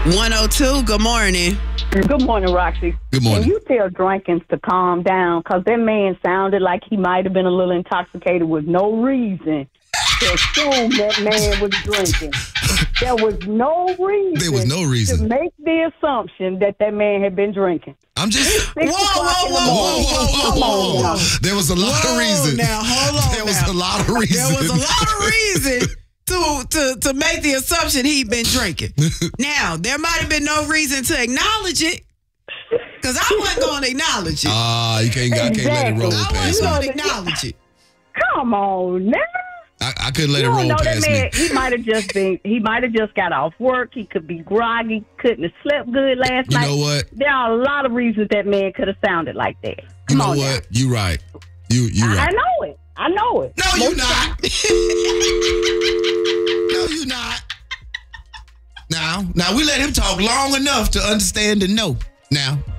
102, good morning. Good morning, Roxy. Good morning. Can you tell Drankins to calm down? Because that man sounded like he might have been a little intoxicated with no reason to assume that man was drinking. There was no reason. There was no reason to make the assumption that man had been drinking. I'm just... Whoa. There was a lot of reason. Now, hold on. There was a lot of reason. There was a lot of reason to make the assumption he'd been drinking. Now, there might have been no reason to acknowledge it, because I wasn't going to acknowledge it. You can't let it roll I past wasn't me. going to acknowledge it. Come on, now. I couldn't let it roll past me. He might have just got off work. He could be groggy, couldn't have slept good last night. You know what? There are a lot of reasons that man could have sounded like that. You know what? You right. You right. I know it. No, you not. No, you not. Now we let him talk long enough to understand and know. Now.